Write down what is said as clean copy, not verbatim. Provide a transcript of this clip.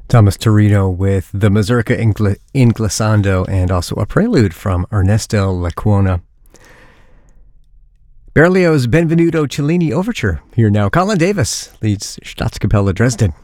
Thomas Torino with the Mazurka in Glissando and also a prelude from Ernesto Lecuona. Berlioz' Benvenuto Cellini Overture. Here now, Colin Davis leads Staatskapelle Dresden.